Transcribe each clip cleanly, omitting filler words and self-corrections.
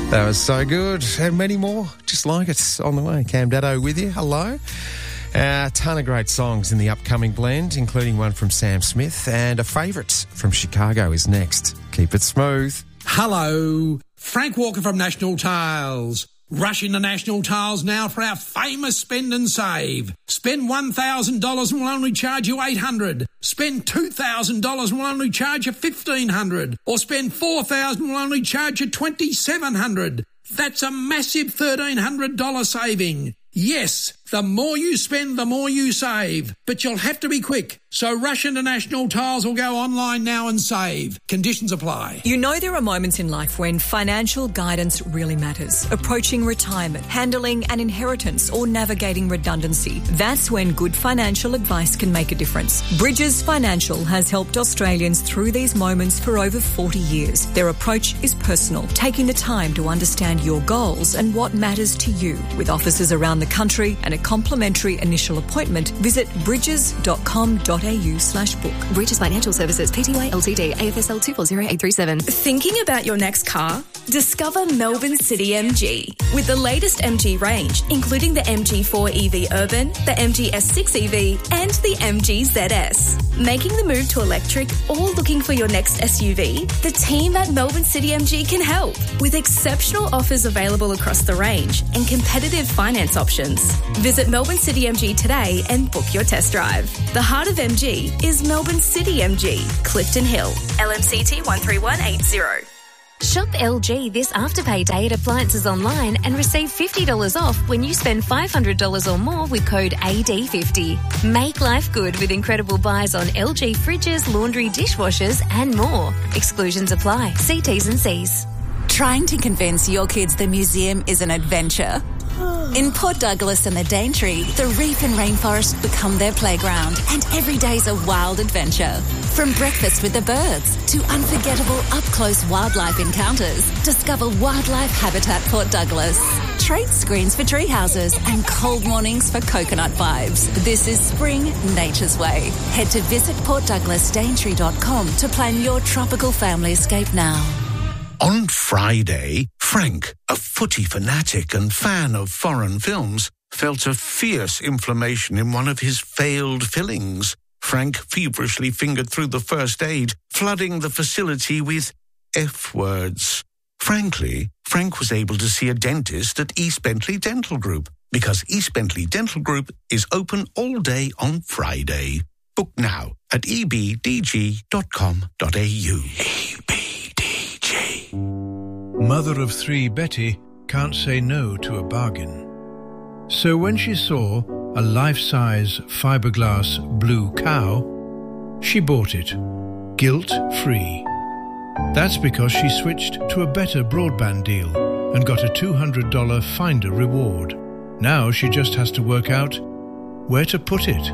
That was so good. And many more just like it on the way. Cam Daddo with you. Hello. A ton of great songs in the upcoming blend, including one from Sam Smith, and a favourite from Chicago is next. Keep it smooth. Hello. Frank Walker from National Tiles. Rush into National Tiles now for our famous spend and save. Spend $1,000 and we'll only charge you $800. Spend $2,000 and we'll only charge you $1,500. Or spend $4,000 and we'll only charge you $2,700. That's a massive $1,300 saving. Yes, the more you spend, the more you save. But you'll have to be quick. So rush into National Tiles or go online now and save. Conditions apply. You know there are moments in life when financial guidance really matters. Approaching retirement, handling an inheritance or navigating redundancy. That's when good financial advice can make a difference. Bridges Financial has helped Australians through these moments for over 40 years. Their approach is personal, taking the time to understand your goals and what matters to you. With offices around the country and a complimentary initial appointment, visit bridges.com.au/book. Bridges Financial Services, Pty Ltd, AFSL 240837. Thinking about your next car? Discover Melbourne City MG. With the latest MG range, including the MG4 EV Urban, the MG S6 EV, and the MG ZS. Making the move to electric or looking for your next SUV? The team at Melbourne City MG can help. With exceptional offers available across the range and competitive finance options. Visit Melbourne City MG today and book your test drive. The heart of MG is Melbourne City MG, Clifton Hill, LMCT 13180. Shop LG this Afterpay Day at Appliances Online and receive $50 off when you spend $500 or more with code AD50. Make life good with incredible buys on LG fridges, laundry, dishwashers and more. Exclusions apply. See T's and C's. Trying to convince your kids the museum is an adventure? In Port Douglas and the Daintree, the reef and rainforest become their playground, and every day's a wild adventure. From breakfast with the birds to unforgettable up-close wildlife encounters, discover Wildlife Habitat Port Douglas. Treat screens for tree houses and cold mornings for coconut vibes. This is spring nature's way. Head to visitportdouglasdaintree.com to plan your tropical family escape now. On Friday, Frank, a footy fanatic and fan of foreign films, felt a fierce inflammation in one of his failed fillings. Frank feverishly fingered through the first aid, flooding the facility with F words. Frankly, Frank was able to see a dentist at East Bentley Dental Group, because East Bentley Dental Group is open all day on Friday. Book now at ebdg.com.au. Mother of three Betty can't say no to a bargain. So when she saw a life-size fiberglass blue cow, she bought it, guilt-free. That's because she switched to a better broadband deal and got a $200 Finder reward. Now she just has to work out where to put it.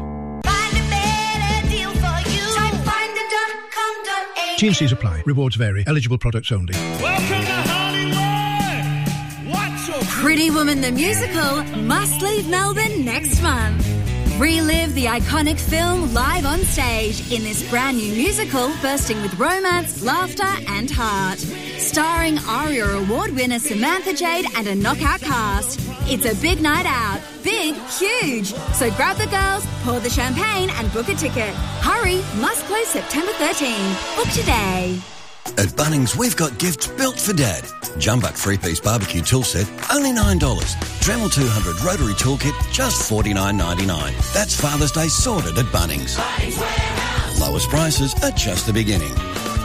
T&Cs apply. Rewards vary. Eligible products only. Welcome to Hollywood! What's your Pretty Woman the Musical must leave Melbourne next month. Relive the iconic film live on stage in this brand new musical bursting with romance, laughter and heart. Starring ARIA Award winner Samantha Jade and a knockout cast. It's a big night out. Big, huge. So grab the girls, pour the champagne and book a ticket. Hurry, must close September 13. Book today. At Bunnings, we've got gifts built for Dad. Jumbuck 3-piece barbecue tool set, only $9. Dremel 200 rotary toolkit, just $49.99. That's Father's Day sorted at Bunnings. Bunnings Warehouse. Lowest prices are just the beginning.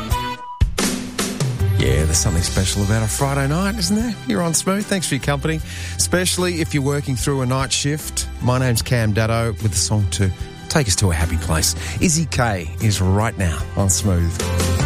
Yeah, there's something special about a Friday night, isn't there? You're on Smooth. Thanks for your company, especially if you're working through a night shift. My name's Cam Daddo with a song to take us to a happy place. Izzy K is right now on Smooth.